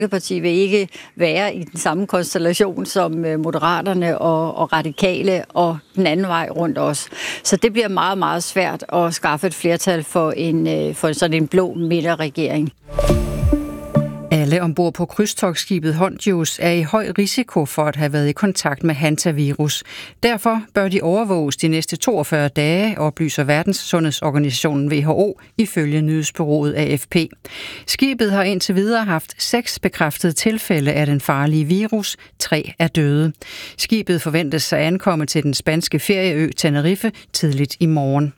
Folkeparti vil ikke være i den samme konstellation som Moderaterne og Radikale og den anden vej rundt også. Så det bliver meget, meget svært at skaffe et flertal for sådan en blå midterregering. Alle ombord på krydstogtskibet Hondius er i høj risiko for at have været i kontakt med hantavirus. Derfor bør de overvåges de næste 42 dage, oplyser Verdenssundhedsorganisationen WHO ifølge nyhedsbureauet AFP. Skibet har indtil videre haft 6 bekræftede tilfælde af den farlige virus. 3 er døde. Skibet forventes at ankomme til den spanske ferieø Tenerife tidligt i morgen.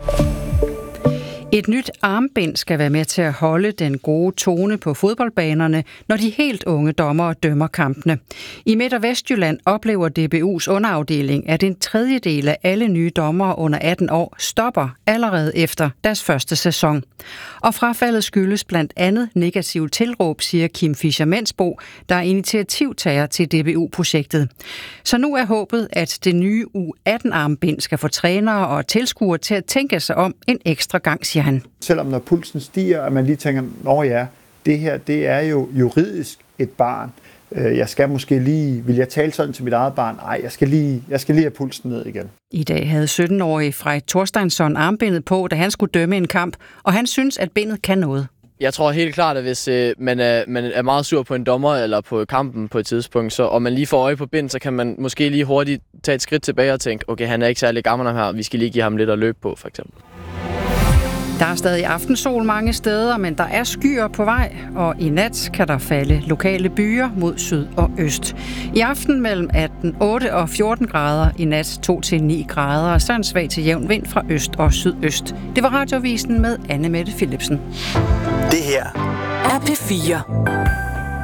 Et nyt armbind skal være med til at holde den gode tone på fodboldbanerne, når de helt unge dommere dømmer kampene. I Midt- og Vestjylland oplever DBU's underafdeling, at en tredjedel af alle nye dommere under 18 år stopper allerede efter deres første sæson. Og frafaldet skyldes blandt andet negativ tilråb, siger Kim Fischer-Mensbo, der er initiativtager til DBU-projektet. Så nu er håbet, at det nye U18-armbind skal få trænere og tilskuere til at tænke sig om en ekstra gang, siger han. Selvom når pulsen stiger, og man lige tænker, det her, det er jo juridisk et barn. Jeg skal måske lige, vil jeg tale sådan til mit eget barn? Nej, jeg skal lige have pulsen ned igen. I dag havde 17-årige Frej Thorsteinsson armbindet på, da han skulle dømme en kamp, og han synes, at bindet kan noget. Jeg tror helt klart, at hvis man er meget sur på en dommer eller på kampen på et tidspunkt, og man lige får øje på bind, så kan man måske lige hurtigt tage et skridt tilbage og tænke, okay, han er ikke særlig gammel her, vi skal lige give ham lidt at løbe på, for eksempel. Der er stadig aftensol mange steder, men der er skyer på vej, og i nat kan der falde lokale byer mod syd og øst. I aften mellem 8 og 14 grader, i nat 2-9 grader, og så en svag til jævn vind fra øst og sydøst. Det var Radioavisen med Anne Mette Philipsen. Det her er P4.